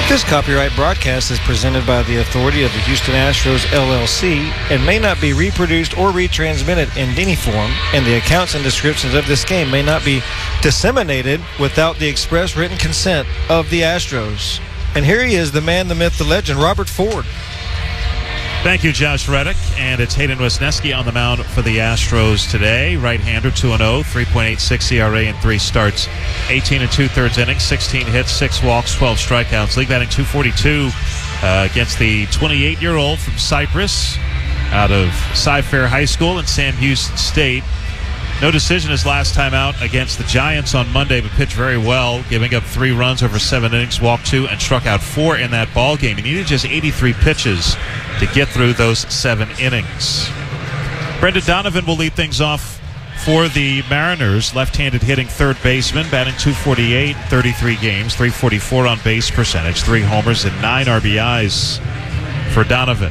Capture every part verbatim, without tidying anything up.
This copyright broadcast is presented by the authority of the Houston Astros, L L C, and may not be reproduced or retransmitted in any form, and the accounts and descriptions of this game may not be disseminated without the express written consent of the Astros. And here he is, the man, the myth, the legend, Robert Ford. Thank you, Josh Reddick. And it's Hayden Wesneski on the mound for the Astros today. Right-hander, two and oh, three point eight six E R A in three starts, eighteen and two-thirds innings, sixteen hits, six walks, twelve strikeouts. League batting two forty-two uh, against the twenty-eight-year-old from Cypress out of Cy-Fair High School in Sam Houston State. No decision his last time out against the Giants on Monday, but pitched very well, giving up three runs over seven innings, walked two, and struck out four in that ball game. He needed just eighty-three pitches to get through those seven innings. Brendan Donovan will lead things off for the Mariners. Left-handed hitting third baseman, batting two forty-eight, thirty-three games, three forty-four on base percentage, three homers and nine R B Is for Donovan.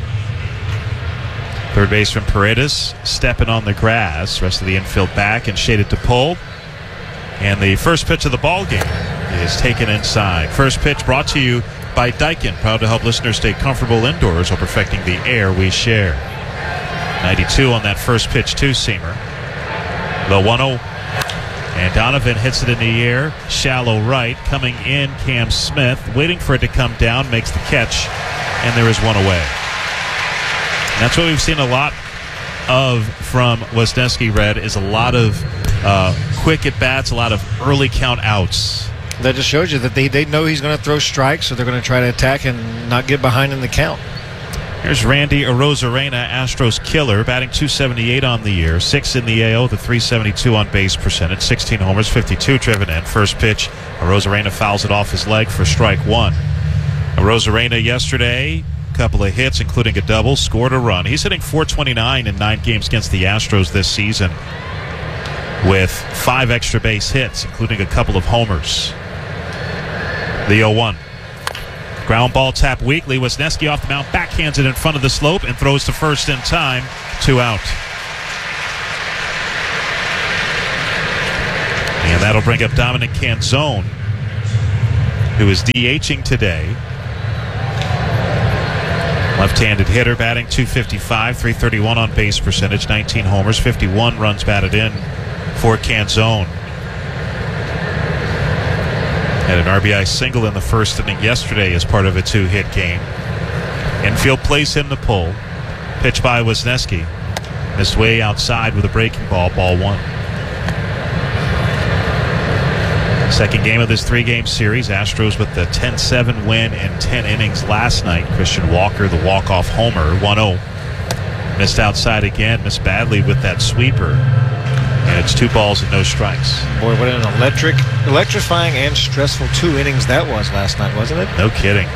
Third baseman Paredes stepping on the grass. Rest of the infield back and shaded to pull. And the first pitch of the ball game is taken inside. First pitch brought to you by Daikin, proud to help listeners stay comfortable indoors while perfecting the air we share. ninety-two on that first pitch, two-seamer. The one oh. And Donovan hits it in the air, shallow right. Coming in, Cam Smith, waiting for it to come down, makes the catch, and there is one away. And that's what we've seen a lot of from Wesneski, Red, is a lot of uh, quick at-bats, a lot of early count outs. That just shows you that they, they know he's going to throw strikes, so they're going to try to attack and not get behind in the count. Here's Randy Arozarena, Astros killer, batting two seventy-eight on the year, six in the A L, the three seventy-two on base percentage, sixteen homers, fifty-two driven in. First pitch, Arozarena fouls it off his leg for strike one. Arozarena yesterday, couple of hits, including a double, scored a run. He's hitting four twenty-nine in nine games against the Astros this season with five extra base hits, including a couple of homers. The oh one. Ground ball tap weakly. Wesneski off the mound, backhands it in front of the slope and throws to first in time. Two out. And that'll bring up Dominic Canzone, who is DHing today. Left-handed hitter, batting two fifty-five, three thirty-one on base percentage, nineteen homers, fifty-one runs batted in for Canzone. Had an R B I single in the first inning yesterday as part of a two-hit game. Infield plays him the pull. Pitch by Wesneski. Missed way outside with a breaking ball, ball one. Second game of this three-game series. Astros with the ten seven win in ten innings last night. Christian Walker, the walk-off homer, one oh. Missed outside again, missed badly with that sweeper. And it's two balls and no strikes. Boy, what an electric, electrifying and stressful two innings that was last night, wasn't it? No kidding.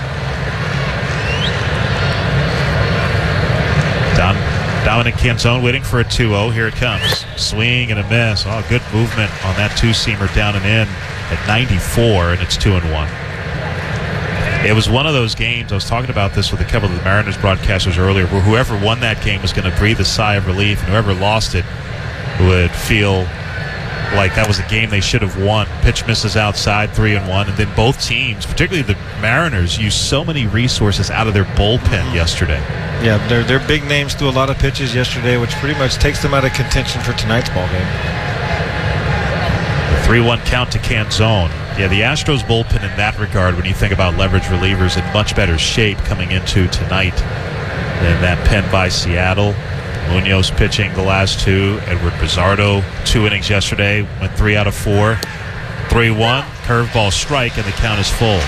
Don, Dominic Canzone waiting for a two oh. Here it comes. Swing and a miss. Oh, good movement on that two-seamer down and in at ninety-four, and it's two and one. It was one of those games, I was talking about this with a couple of the Mariners broadcasters earlier, where whoever won that game was going to breathe a sigh of relief, and whoever lost it would feel like that was a game they should have won. Pitch misses outside, three and one, and then both teams, particularly the Mariners, used so many resources out of their bullpen yesterday. Yeah, their their big names threw a lot of pitches yesterday, which pretty much takes them out of contention for tonight's ball game. The three one count to Canzone. Yeah, the Astros bullpen in that regard, when you think about leverage relievers, in much better shape coming into tonight than that pen by Seattle. Munoz pitching the last two. Edward Bizardo, two innings yesterday, went three out of four. three one, curveball strike, and the count is full.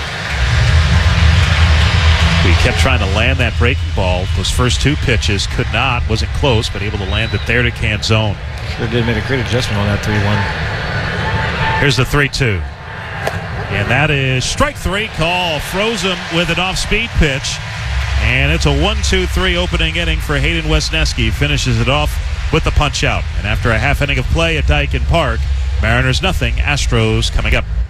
We kept trying to land that breaking ball. Those first two pitches could not, wasn't close, but able to land it there to Canzone. Sure did make a great adjustment on that three one. Here's the three two. And that is strike three call. Froze him with an off-speed pitch. And it's a one two three opening inning for Hayden Wesneski. Finishes it off with the punch out. And after a half inning of play at Daikin Park, Mariners nothing, Astros coming up.